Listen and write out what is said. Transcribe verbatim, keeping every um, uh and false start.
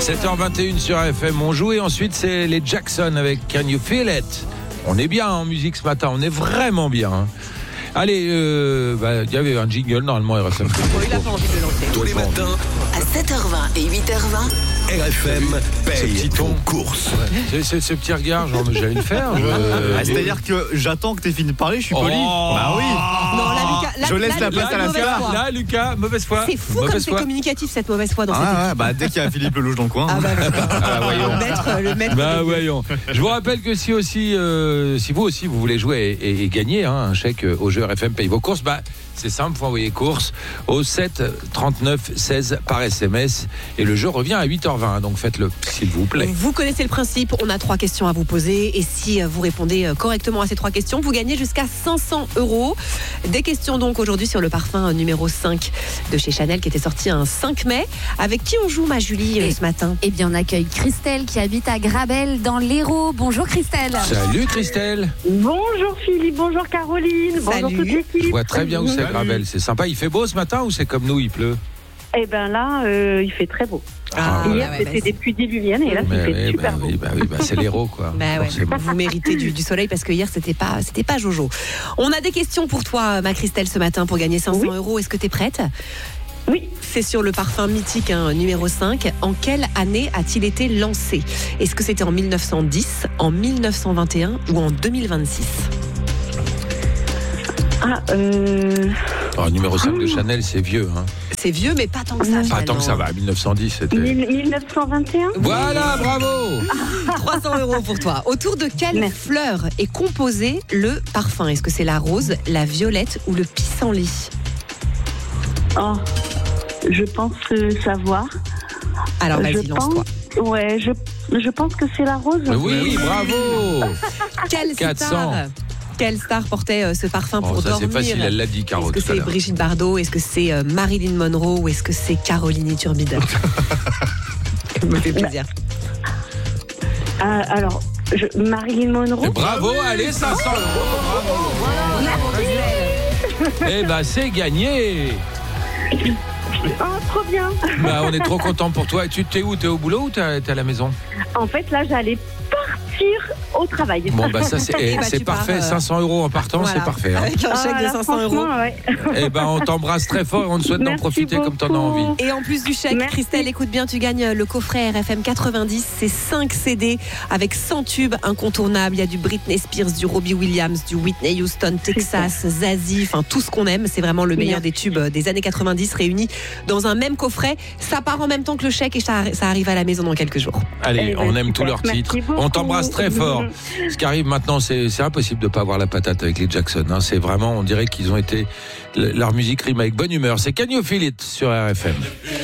sept heures vingt et une sur R F M, on joue et ensuite c'est les Jackson avec Can You Feel It. On est bien en musique ce matin, on est vraiment bien. Hein. Allez, il euh, bah, y avait un jingle normalement R F M. Bon, il a pas envie de le lancer. Tous les matins, à sept heures vingt et huit heures vingt, R F M paye petit ton ton. course. C'est, c'est ce petit regard, genre, j'allais le faire. Je... Ah, c'est-à-dire que j'attends que t'aies fini de parler, je suis Oh. poli. Bah oui. Non, là, Lucas, là, Je laisse là, la Lucas, place à la mauvaise star. foi. Là, Lucas, mauvaise foi. C'est fou Mauvaise comme c'est foi. communicatif cette mauvaise foi dans cette Ah, équipe. ouais, bah, dès qu'il y a Philippe Lelouch dans le coin. Ah bah, Ah, voyons. le maître, le maître. Bah voyons. Je vous rappelle que si aussi, euh, si vous aussi vous voulez jouer et, et, et gagner hein, un chèque au jeu R F M paye vos courses, bah c'est simple, vous envoyez courses au sept trente-neuf seize par S M S et le jeu revient à huit heures vingt. Donc faites-le s'il vous plaît. Vous connaissez le principe, on a trois questions à vous poser et si vous répondez correctement à ces trois questions, vous gagnez jusqu'à cinq cents euros. Des questions donc aujourd'hui sur le parfum numéro cinq de chez Chanel qui était sorti un cinq mai. Avec qui on joue, ma Julie, Et- ce matin? Eh bien, on accueille Christelle qui habite à Grabel dans l'Hérault. Bonjour Christelle. Salut Christelle. Bonjour Philippe, bonjour Caroline, bonjour Salut. toute l'équipe. Je vois très bien où c'est Gravel. C'est sympa. Il fait beau ce matin ou c'est comme nous, il pleut? Eh ben là, euh, il fait très beau. Ah, ouais. Hier, ouais, c'était bah, des pluies diluviennes et là, Mais il fait oui, super bah, beau. oui, bah oui, bah c'est l'héros quoi. Bah ouais, Forcément. vous méritez du, du soleil parce que hier c'était pas c'était pas Jojo. On a des questions pour toi, ma Christelle, ce matin pour gagner cinq cents Oui. euros. Est-ce que t'es prête? Oui, C'est sur le parfum mythique hein, numéro cinq. En quelle année a-t-il été lancé? Est-ce que c'était en mille neuf cent dix, en mille neuf cent vingt et un ou en deux mille vingt-six? ah, euh, Oh, numéro cinq de Chanel, c'est vieux. Hein. C'est vieux, mais pas tant que ça. Pas Pas finalement. tant que ça va. mille neuf cent dix, c'était. mille- mille neuf cent vingt et un. Voilà, bravo. trois cents euros pour toi. Autour de quelle Merci. fleur est composé le parfum? Est-ce que c'est la rose, la violette ou le pissenlit? Oh, je pense euh, savoir. Alors je vas-y, lance-toi. pense, ouais, je, je pense que c'est la rose. Oui, bravo. Quelle quatre cents. star Quelle star portait euh, ce parfum Oh, pour ça c'est dormir? facile, elle l'a dit, Caro. Est-ce que tout à c'est l'heure. Brigitte Bardot? Est-ce que c'est euh, Marilyn Monroe? Ou est-ce que c'est Caroline Iturbide? Ça me fait plaisir. Ah, alors, je, Marilyn Monroe. Et bravo, allez, cinq cents euros. Bravo. Eh ben, c'est gagné. Oh, trop bien. Bah, on est trop content pour toi. Et tu t'es où? T'es au boulot ou t'es t'es à la maison? En fait, là, j'allais partir au travail. Bon, bah, ça, c'est eh, Eh bah, c'est tu parfait. pars, euh, cinq cents euros en partant, Voilà. c'est parfait. Hein. Avec un Ah, chèque de là, cinq cents euros. franchement, ouais. Eh ben, on t'embrasse très fort et on te souhaite d'en Merci profiter comme t'en as beaucoup. envie. Et en plus du chèque, Merci. Christelle, écoute bien, tu gagnes le coffret R F M quatre-vingt-dix. C'est cinq C D avec cent tubes incontournables. Il y a du Britney Spears, du Robbie Williams, du Whitney Houston, Texas, Zazie, enfin tout ce qu'on aime. C'est vraiment le meilleur Merci. des tubes des années quatre-vingt-dix réunis dans un même coffret. Ça part en même temps que le chèque et ça, ça arrive à la maison dans quelques jours. Allez, Eh ben, on aime tous super. leurs Merci titres. beaucoup. On t'embrasse très fort. Ce qui arrive maintenant, c'est c'est impossible de pas avoir la patate avec les Jackson. Hein. C'est vraiment, on dirait qu'ils ont été. Leur musique rime avec bonne humeur. C'est Can You Feel It sur R F M.